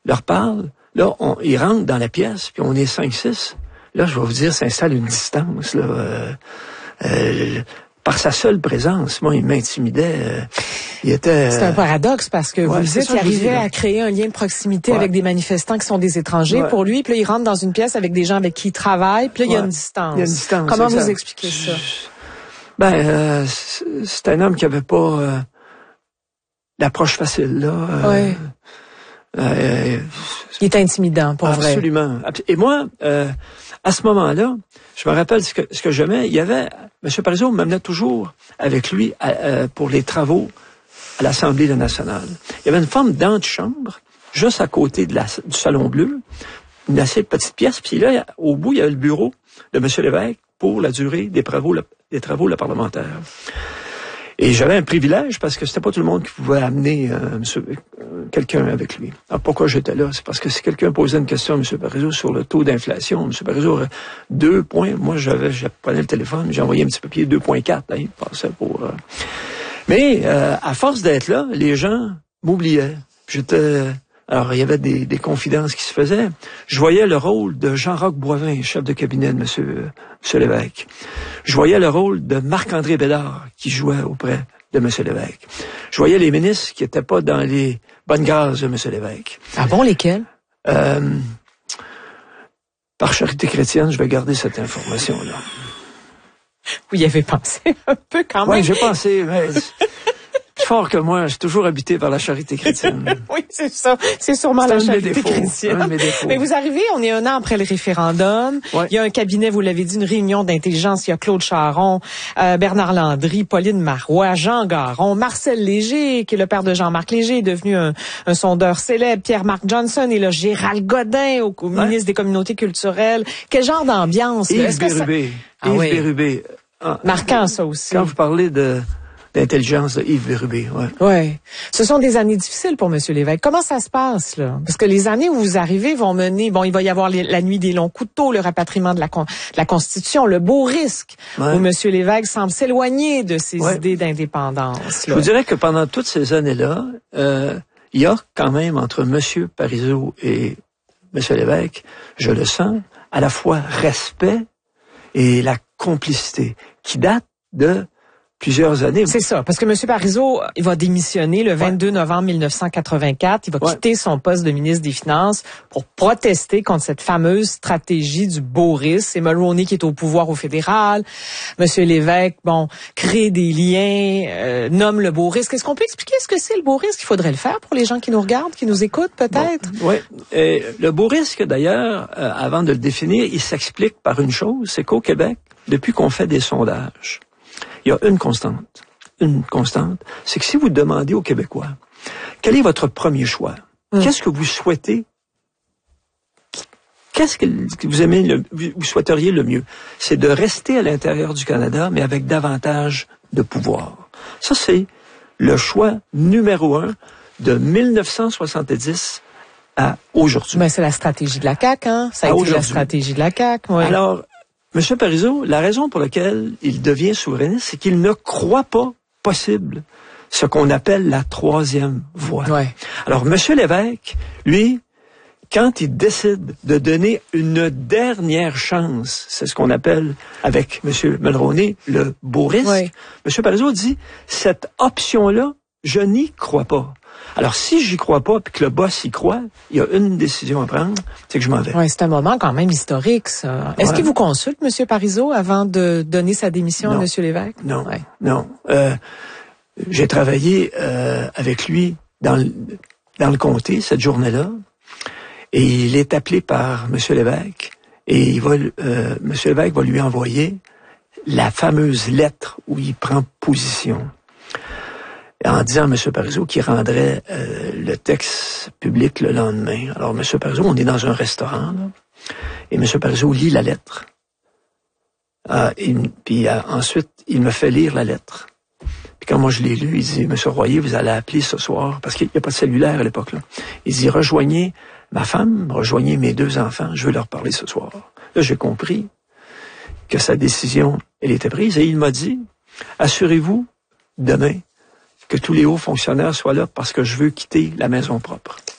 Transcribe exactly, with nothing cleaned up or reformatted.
leur parle. Là, on, ils rentrent dans la pièce, puis on est cinq six. Là, je vais vous dire, s'installe une distance, là. Euh, euh, par sa seule présence, moi, il m'intimidait. Euh, il était... C'est un paradoxe parce que ouais, vous dites qu'il arrivait dis, à créer un lien de proximité ouais. avec des manifestants qui sont des étrangers ouais. pour lui, puis là, il rentre dans une pièce avec des gens avec qui il travaille, puis là, ouais. il y a une distance. Il y a une distance. Comment exact. vous expliquez ça? Ben, euh, c'est un homme qui avait pas euh, l'approche facile, là. Euh, ouais. euh, il est intimidant, pour vrai. Absolument. Et moi, euh, à ce moment-là, je me rappelle ce que, ce que j'aimais, il y avait... M. Parizeau m'amenait toujours avec lui à, à, pour les travaux à l'Assemblée nationale. Il y avait une forme d'antichambre, juste à côté de la, du Salon Bleu, une assez petite pièce, puis là, au bout, il y avait le bureau de M. Lévesque pour la durée des travaux, des travaux là, parlementaires. Et j'avais un privilège parce que c'était pas tout le monde qui pouvait amener euh, monsieur, euh, quelqu'un avec lui. Alors pourquoi j'étais là? C'est parce que si quelqu'un posait une question à M. Parizeau sur le taux d'inflation, M. Parizeau aurait deux points. Moi, j'avais, je prenais le téléphone, j'ai envoyé un petit papier deux virgule quatre. Hein, il passait pour. Euh... Mais euh, à force d'être là, les gens m'oubliaient. J'étais. Alors, il y avait des, des confidences qui se faisaient. Je voyais le rôle de Jean-Roch Boivin, chef de cabinet de M. M. Lévesque. Je voyais le rôle de Marc-André Bédard, qui jouait auprès de M. Lévesque. Je voyais les ministres qui n'étaient pas dans les bonnes grâces de M. Lévesque. Ah bon, lesquels? Euh, par charité chrétienne, je vais garder cette information-là. Vous y avez pensé un peu quand même. Oui, j'ai pensé, mais... Plus fort que moi, j'ai toujours habité par la charité chrétienne. Oui, c'est ça. C'est sûrement c'est la charité défauts, chrétienne. Mais vous arrivez, on est un an après le référendum. Ouais. Il y a un cabinet, vous l'avez dit, une réunion d'intelligence. Il y a Claude Charron, euh, Bernard Landry, Pauline Marois, Jean Garon, Marcel Léger, qui est le père de Jean-Marc Léger, est devenu un, un sondeur célèbre, Pierre-Marc Johnson, et là, Gérald Godin, au, au ouais. ministre des Communautés culturelles. Quel genre d'ambiance? Yves Bérubé. Ça... Yves ah, oui. Bérubé. Ah, Marquant, ça aussi. Quand vous parlez de... L'intelligence de Yves Bérubé, ouais. Ouais. Ce sont des années difficiles pour M. Lévesque. Comment ça se passe, là? Parce que les années où vous arrivez vont mener, bon, il va y avoir les, la nuit des longs couteaux, le rapatriement de la, de la Constitution, le beau risque, ouais. où M. Lévesque semble s'éloigner de ses ouais. idées d'indépendance. Là. Je vous dirais que pendant toutes ces années-là, euh, il y a quand même entre M. Parizeau et M. Lévesque, je le sens, à la fois respect et la complicité, qui date de plusieurs années. C'est ça, parce que M. Parizeau, il va démissionner le vingt-deux ouais. novembre mille neuf cent quatre-vingt-quatre. Il va ouais. quitter son poste de ministre des Finances pour protester contre cette fameuse stratégie du beau risque. C'est Mulroney qui est au pouvoir au fédéral. M. Lévesque, bon, crée des liens, euh, nomme le beau risque. Est-ce qu'on peut expliquer ce que c'est le beau risque? Il faudrait le faire pour les gens qui nous regardent, qui nous écoutent, peut-être? Bon, oui. Et le beau risque, d'ailleurs, euh, avant de le définir, il s'explique par une chose, c'est qu'au Québec, depuis qu'on fait des sondages, il y a une constante, une constante, c'est que si vous demandez aux Québécois, quel est votre premier choix? Mmh. Qu'est-ce que vous souhaitez? Qu'est-ce que vous aimez, le, vous souhaiteriez le mieux? C'est de rester à l'intérieur du Canada, mais avec davantage de pouvoir. Ça, c'est le choix numéro un de mille neuf cent soixante-dix à aujourd'hui. Ben, c'est la stratégie de la C A Q, hein? Ça a à été la stratégie de la C A Q, oui. Alors, M. Parizeau, la raison pour laquelle il devient souverainiste, c'est qu'il ne croit pas possible ce qu'on appelle la troisième voie. Ouais. Alors, M. Lévesque, lui, quand il décide de donner une dernière chance, c'est ce qu'on appelle avec M. Mulroney le beau risque, ouais. M. Parizeau dit, cette option-là, je n'y crois pas. Alors, si j'y crois pas, puis que le boss y croit, il y a une décision à prendre, c'est que je m'en vais. Oui, c'est un moment quand même historique, ça. Est-ce ouais. qu'il vous consulte, M. Parizeau, avant de donner sa démission non. à M. Lévesque? Non, ouais. non. Euh, j'ai travaillé euh, avec lui dans le, dans le comté cette journée-là, et il est appelé par M. Lévesque, et il va, euh, M. Lévesque va lui envoyer la fameuse lettre où il prend position. En disant à M. Parizeau qu'il rendrait euh, le texte public le lendemain. Alors, M. Parizeau, on est dans un restaurant, là, et M. Parizeau lit la lettre. Euh, et, puis euh, ensuite, il me fait lire la lettre. Puis quand moi je l'ai lu, il dit, M. Royer, vous allez appeler ce soir, parce qu'il n'y a pas de cellulaire à l'époque, là. Il dit, rejoignez ma femme, rejoignez mes deux enfants, je veux leur parler ce soir. Là, j'ai compris que sa décision, elle était prise, et il m'a dit, assurez-vous, demain, que tous les hauts fonctionnaires soient là parce que je veux quitter la maison propre.